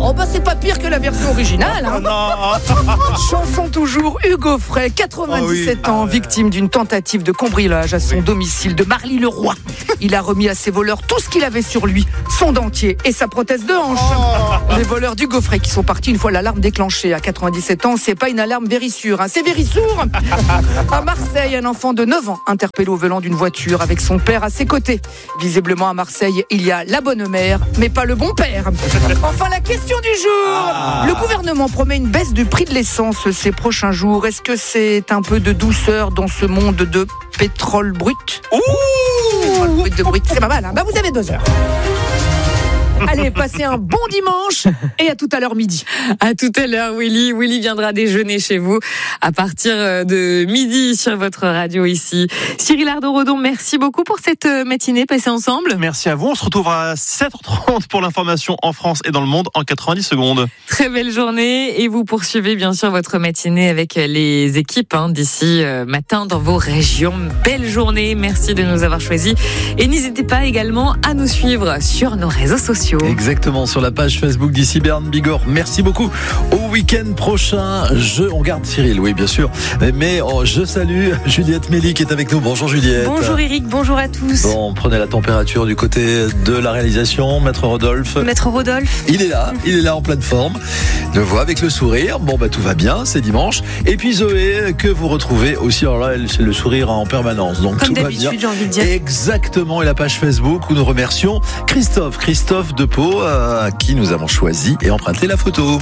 Oh bah c'est pas pire que la version originale. Hein. Chanson toujours, Hugo Frey, 97 ans, victime d'une tentative de cambriolage à son domicile de Marly-le-Roi. Il a remis à ses voleurs tout ce qu'il avait sur lui, son dentier et sa prothèse de hanche. Les voleurs d'Hugo Frey qui sont partis une fois l'alarme déclenchée. À 97 ans, c'est pas une alarme Vérissure, hein, c'est Vérissour. À Marseille, un enfant de 9 ans interpellé au volant d'une voiture avec son père à ses côtés. Visiblement à Marseille, il y a la bonne mère, mais pas le bon père. Enfin, la question du jour. Le gouvernement promet une baisse du prix de l'essence ces prochains jours. Est-ce que c'est un peu de douceur dans ce monde de pétrole brut? Brut, c'est pas mal, hein. Bah, vous avez 2 heures. Allez, passez un bon dimanche et à tout à l'heure midi. À tout à l'heure, Willy. Willy viendra déjeuner chez vous à partir de midi sur votre radio ici. Cyril Ardon-Redon, merci beaucoup pour cette matinée passée ensemble. Merci à vous. On se retrouve à 7h30 pour l'information en France et dans le monde en 90 secondes. Très belle journée et vous poursuivez bien sûr votre matinée avec les équipes d'ici matin dans vos régions. Belle journée. Merci de nous avoir choisis et n'hésitez pas également à nous suivre sur nos réseaux sociaux. Exactement, sur la page Facebook d'ici Bern Bigorre. Merci beaucoup. Au week-end prochain, on garde Cyril, oui bien sûr, mais je salue Juliette Méli qui est avec nous. Bonjour Juliette. Bonjour Eric, bonjour à tous. Bon, prenez la température du côté de la réalisation. Maître Rodolphe. Il est là en pleine forme. Le voit avec le sourire. Bon tout va bien, c'est dimanche. Et puis Zoé que vous retrouvez aussi, alors là c'est le sourire en permanence. Donc comme tout va bien. J'ai envie de dire. Exactement, et la page Facebook où nous remercions Christophe de Pau à qui nous avons choisi et emprunté la photo.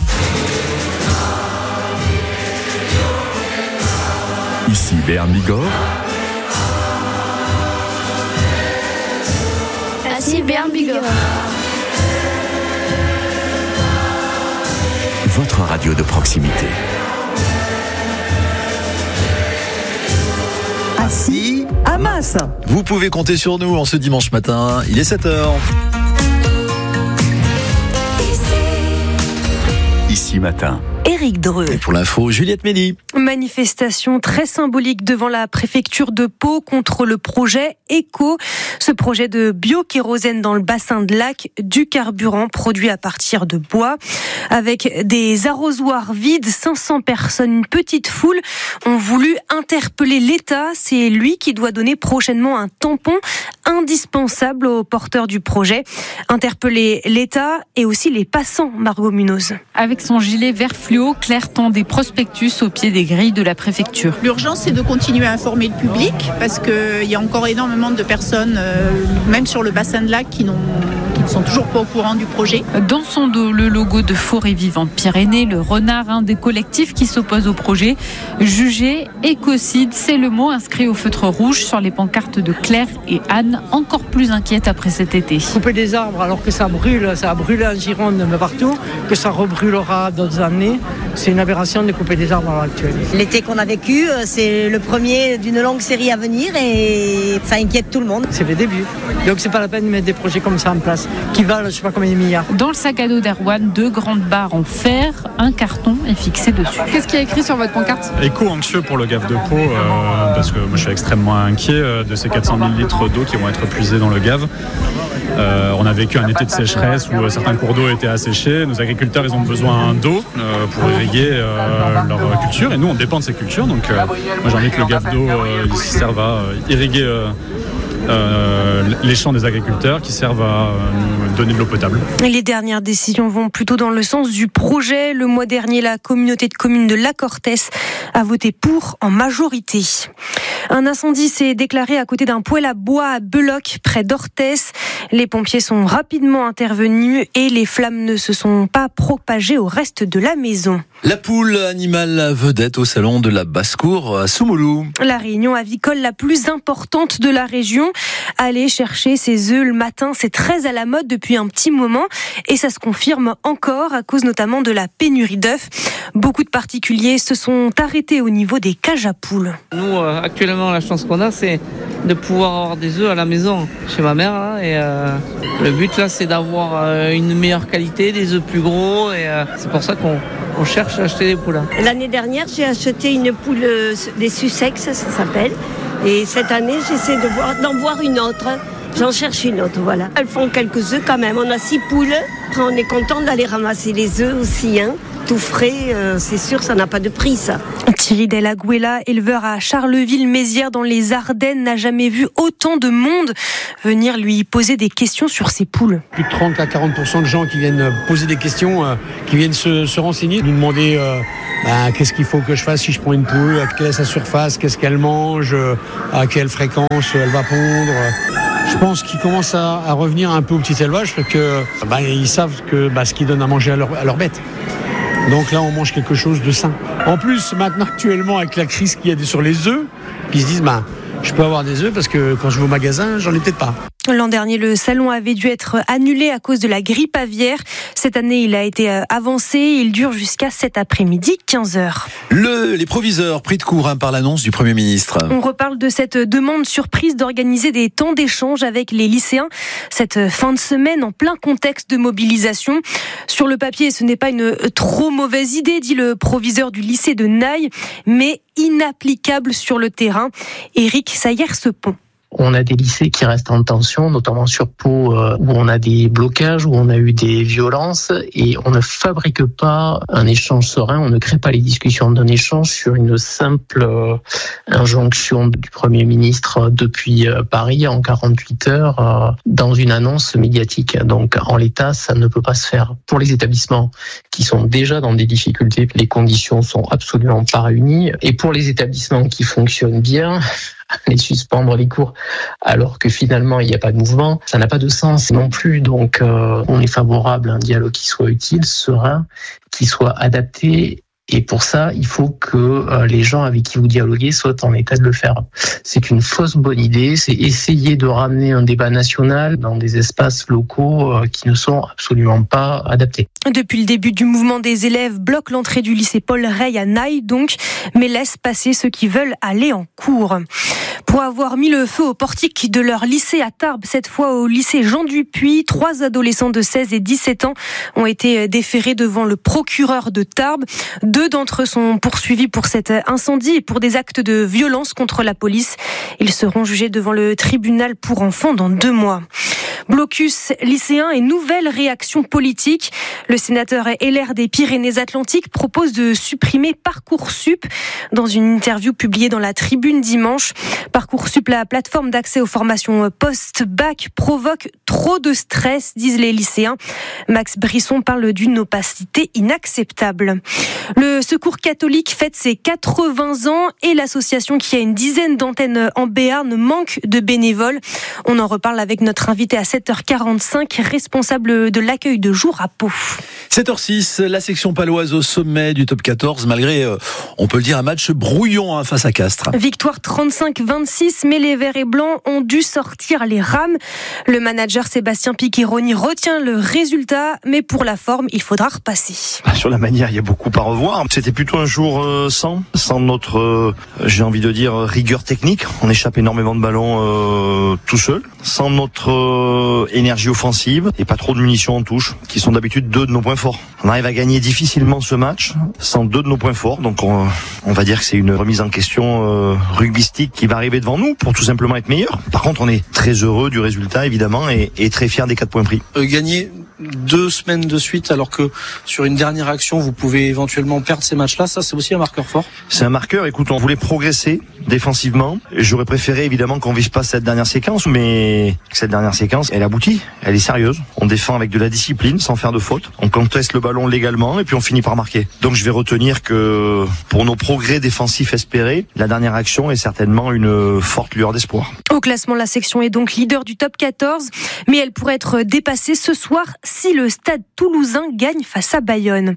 Ici Bern Bigorre. Ici Bern Bigorre. Votre radio de proximité. Assis à Masse. Vous pouvez compter sur nous en ce dimanche matin. Il est 7h. Ici matin. Éric Dreux. Et pour l'info, Juliette Méli. Manifestation très symbolique devant la préfecture de Pau contre le projet ECO. Ce projet de biokérosène dans le bassin de Lac, du carburant produit à partir de bois. Avec des arrosoirs vides, 500 personnes, une petite foule ont voulu interpeller l'État. C'est lui qui doit donner prochainement un tampon indispensable aux porteurs du projet. Interpeller l'État et aussi les passants, Margot Munoz. Avec son gilet vert fluo, Claire tend des prospectus au pied des grilles de la préfecture. L'urgence, c'est de continuer à informer le public parce qu'il y a encore énormément de personnes, même sur le bassin de Lac, qui ne sont toujours pas au courant du projet. Dans son dos, le logo de Forêt Vivante Pyrénées, le renard, un des collectifs qui s'oppose au projet. Jugé écocide, c'est le mot inscrit au feutre rouge sur les pancartes de Claire et Anne, encore plus inquiètes après cet été. Couper des arbres alors que ça a brûlé en Gironde mais partout, que ça rebrûlera d'autres années, c'est une aberration de couper des arbres à l'heure actuelle. L'été qu'on a vécu, c'est le premier d'une longue série à venir et ça inquiète tout le monde. C'est le début, donc c'est pas la peine de mettre des projets comme ça en place, qui valent je sais pas combien de milliards. Dans le sac à dos d'Erwan, 2 grandes barres en fer, un carton est fixé dessus. Qu'est-ce qui est écrit sur votre pancarte ? Éco-anxieux pour le gave de Pau, parce que moi je suis extrêmement inquiet de ces 400 000 litres d'eau qui vont être puisés dans le gave. On a vécu un été de sécheresse où certains cours d'eau étaient asséchés. Nos agriculteurs, ils ont besoin d'eau pour irriguer leur culture. Et nous, on dépend de ces cultures. Donc, moi, j'ai envie que le gave d'eau serve à irriguer les champs des agriculteurs, qui servent à nous donner de l'eau potable. Et les dernières décisions vont plutôt dans le sens du projet. Le mois dernier, la communauté de communes de La Cortès a voté pour en majorité. Un incendie s'est déclaré à côté d'un poêle à bois à Beloc, près d'Orthès. Les pompiers sont rapidement intervenus et les flammes ne se sont pas propagées au reste de la maison. La poule, animal vedette au salon de la basse-cour à Soumoulou. La réunion avicole la plus importante de la région. Aller chercher ses œufs le matin, c'est très à la mode depuis un petit moment et ça se confirme encore à cause notamment de la pénurie d'œufs. Beaucoup de particuliers se sont arrêtés au niveau des cages à poules. Nous, actuellement, la chance qu'on a, c'est de pouvoir avoir des œufs à la maison chez ma mère. Là, et le but, là, c'est d'avoir une meilleure qualité, des œufs plus gros. Et c'est pour ça qu'on cherche à acheter des poules. L'année dernière, j'ai acheté une poule des Sussex, ça s'appelle. Et cette année, j'essaie d'en voir une autre J'en cherche une autre, voilà. Elles font quelques œufs quand même. On a 6 poules. Après, on est content d'aller ramasser les œufs aussi, hein. Tout frais, c'est sûr, ça n'a pas de prix, ça. Thierry Delaguela, éleveur à Charleville-Mézières dans les Ardennes, n'a jamais vu autant de monde venir lui poser des questions sur ses poules. Plus de 30 à 40% de gens qui viennent poser des questions, qui viennent se renseigner, nous demander qu'est-ce qu'il faut que je fasse si je prends une poule, quelle est sa surface, qu'est-ce qu'elle mange, à quelle fréquence elle va pondre. Je pense qu'ils commencent à revenir un peu au petit élevage parce que ils savent que ce qu'ils donnent à manger à leurs bêtes. Donc là, on mange quelque chose de sain. En plus, maintenant, actuellement, avec la crise qu'il y a sur les œufs, ils se disent, je peux avoir des œufs parce que quand je vais au magasin, j'en ai peut-être pas. L'an dernier, le salon avait dû être annulé à cause de la grippe aviaire. Cette année, il a été avancé. Il dure jusqu'à cet après-midi, 15h. Les proviseurs pris de court par l'annonce du Premier ministre. On reparle de cette demande surprise d'organiser des temps d'échange avec les lycéens. Cette fin de semaine, en plein contexte de mobilisation. Sur le papier, ce n'est pas une trop mauvaise idée, dit le proviseur du lycée de Naï, mais inapplicable sur le terrain. Éric Sayer-Sepont. On a des lycées qui restent en tension, notamment sur Pau, où on a des blocages, où on a eu des violences, et on ne fabrique pas un échange serein, on ne crée pas les discussions d'un échange sur une simple injonction du Premier ministre depuis Paris en 48 heures dans une annonce médiatique. Donc en l'état, ça ne peut pas se faire. Pour les établissements qui sont déjà dans des difficultés, les conditions sont absolument pas réunies, et pour les établissements qui fonctionnent bien, les suspendre les cours alors que finalement il n'y a pas de mouvement, ça n'a pas de sens non plus. Donc on est favorable à un dialogue qui soit utile, serein, qui soit adapté. Et pour ça, il faut que les gens avec qui vous dialoguez soient en état de le faire. C'est une fausse bonne idée, c'est essayer de ramener un débat national dans des espaces locaux qui ne sont absolument pas adaptés. Depuis le début du mouvement, des élèves bloquent l'entrée du lycée Paul Rey à Naï, donc, mais laissent passer ceux qui veulent aller en cours. Pour avoir mis le feu au portique de leur lycée à Tarbes, cette fois au lycée Jean Dupuis, 3 adolescents de 16 et 17 ans ont été déférés devant le procureur de Tarbes. 2 d'entre eux sont poursuivis pour cet incendie et pour des actes de violence contre la police. Ils seront jugés devant le tribunal pour enfants dans 2 mois. Blocus lycéen et nouvelle réaction politique. Le sénateur LR des Pyrénées-Atlantiques propose de supprimer Parcoursup. Dans une interview publiée dans la Tribune dimanche, Parcoursup, la plateforme d'accès aux formations post-bac, provoque trop de stress, disent les lycéens. Max Brisson parle d'une opacité inacceptable. Le Secours catholique fête ses 80 ans et l'association qui a une dizaine d'antennes en Béarn manque de bénévoles. On en reparle avec notre invité à 7h45, responsable de l'accueil de jour à Pau. 7h06, la section paloise au sommet du top 14, malgré, on peut le dire, un match brouillon face à Castres. Victoire 35-26, mais les Verts et Blancs ont dû sortir les rames. Le manager Sébastien Piccheroni retient le résultat, mais pour la forme, il faudra repasser. Sur la manière, il y a beaucoup à revoir. C'était plutôt un jour sans notre, j'ai envie de dire, rigueur technique. On échappe énormément de ballons tout seul, sans notre énergie offensive et pas trop de munitions en touche, qui sont d'habitude 2 de nos points forts. On arrive à gagner difficilement ce match sans 2 de nos points forts, donc on va dire que c'est une remise en question rugbystique qui va arriver devant nous pour tout simplement être meilleur. Par contre, on est très heureux du résultat évidemment et très fiers des 4 points pris. Gagner 2 semaines de suite alors que sur une dernière action vous pouvez éventuellement perdre ces matchs-là, ça c'est aussi un marqueur fort. C'est un marqueur, écoute, on voulait progresser défensivement. J'aurais préféré évidemment qu'on vise pas cette dernière séquence, mais cette dernière séquence, elle aboutit, elle est sérieuse. On défend avec de la discipline, sans faire de faute. On conteste le ballon légalement et puis on finit par marquer. Donc je vais retenir que pour nos progrès défensifs espérés, la dernière action est certainement une forte lueur d'espoir. Au classement, la section est donc leader du top 14, mais elle pourrait être dépassée ce soir si le Stade Toulousain gagne face à Bayonne.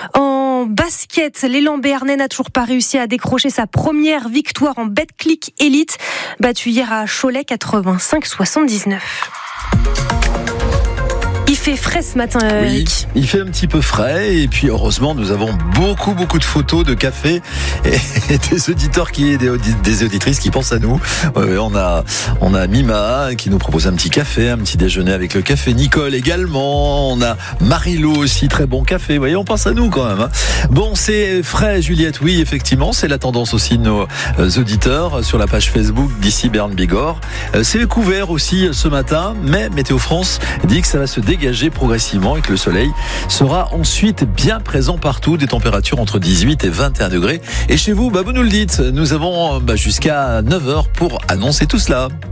En basket, l'élan béarnais n'a toujours pas réussi à décrocher sa première victoire en Betclic Elite, battu hier à Cholet 85-79. Il fait fait frais ce matin, Oui, Eric. il fait un petit peu frais et puis heureusement nous avons beaucoup de photos de café et des auditeurs des auditrices qui pensent à nous. On a Mima qui nous propose un petit café, un petit déjeuner avec le café. Nicole également. On a Marie-Lou aussi, très bon café. Vous voyez, on pense à nous quand même. Bon, c'est frais, Juliette. Oui, effectivement, c'est la tendance aussi de nos auditeurs sur la page Facebook d'ici Bern Bigorre. C'est couvert aussi ce matin, mais Météo France dit que ça va se dégager progressivement et que le soleil sera ensuite bien présent partout, des températures entre 18 et 21 degrés. Et chez vous, vous nous le dites, nous avons jusqu'à 9h pour annoncer tout cela.